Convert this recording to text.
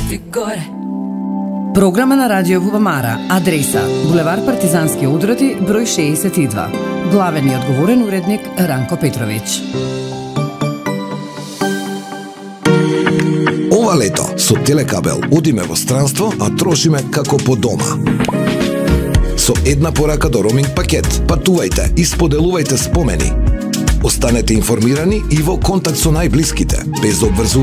спусти горе. Програма на Радио Бубамара. Адреса: булевар Партизански одроти, број 62. Главен и одговорен уредник Ранко Петровиќ. Ова лето со Телекабел одиме во странство, а трошиме како по дома. Со една порака до роуминг пакет, патувајте и споделувајте спомени. Останете информирани и во контакт со најблиските, без обврзување